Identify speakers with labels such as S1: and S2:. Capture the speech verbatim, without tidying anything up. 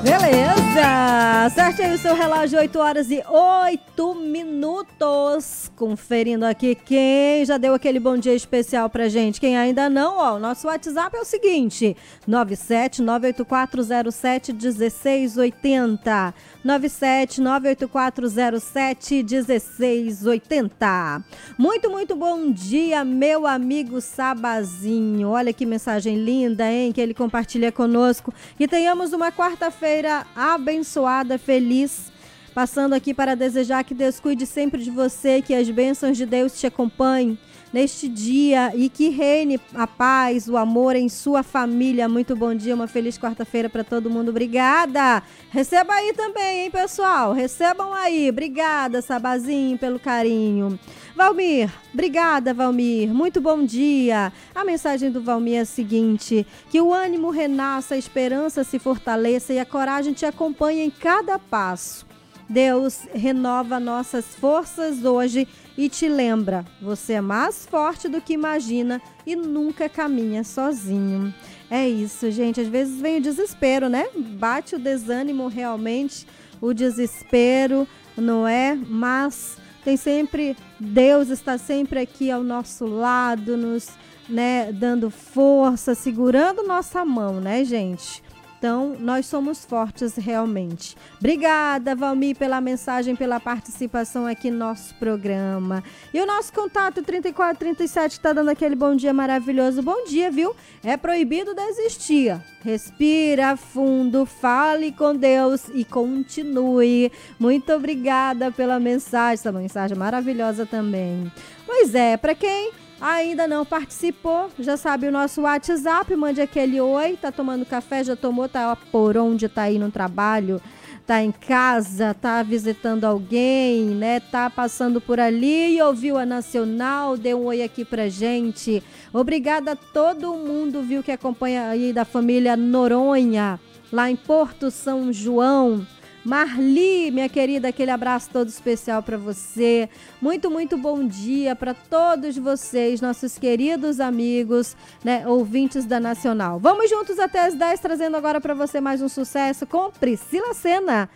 S1: Beleza! Acerte aí o seu relógio, oito horas e oito minutos. Conferindo aqui quem já deu aquele bom dia especial pra gente. Quem ainda não, ó, o nosso WhatsApp é o seguinte: nove sete nove oito quatro zero sete um seis oito zero. nove sete nove oito quatro zero sete um seis oito zero. Muito, muito bom dia, meu amigo Sabazinho. Olha que mensagem linda, hein? Que ele compartilha conosco. Que tenhamos uma quarta-feira abençoada, feliz. Passando aqui para desejar que Deus cuide sempre de você, que as bênçãos de Deus te acompanhem neste dia e que reine a paz, o amor em sua família. Muito bom dia, uma feliz quarta-feira para todo mundo. Obrigada! Receba aí também, hein, pessoal? Recebam aí. Obrigada, Sabazinho, pelo carinho. Valmir, obrigada, Valmir. Muito bom dia. A mensagem do Valmir é a seguinte: que o ânimo renasça, a esperança se fortaleça e a coragem te acompanhe em cada passo. Deus renova nossas forças hoje e te lembra, você é mais forte do que imagina e nunca caminha sozinho. É isso, gente. Às vezes vem o desespero, né? Bate o desânimo realmente, o desespero, não é? Mas tem sempre, Deus está sempre aqui ao nosso lado, nos, né, dando força, segurando nossa mão, né, gente? Então, nós somos fortes realmente. Obrigada, Valmir, pela mensagem, pela participação aqui no nosso programa. E o nosso contato trinta e quatro, trinta e sete está dando aquele bom dia maravilhoso. Bom dia, viu? É proibido desistir. Respira fundo, fale com Deus e continue. Muito obrigada pela mensagem, essa mensagem maravilhosa também. Pois é, para quem ainda não participou, já sabe o nosso WhatsApp, mande aquele oi, tá tomando café, já tomou, tá por onde, tá aí no trabalho, tá em casa, tá visitando alguém, né, tá passando por ali e ouviu a Nacional, dê um oi aqui pra gente. Obrigada a todo mundo, viu, que acompanha aí da família Noronha, lá em Porto São João. Marli, minha querida, aquele abraço todo especial para você. Muito, muito bom dia para todos vocês, nossos queridos amigos, né, ouvintes da Nacional. Vamos juntos até as dez, trazendo agora para você mais um sucesso com Priscila Senna.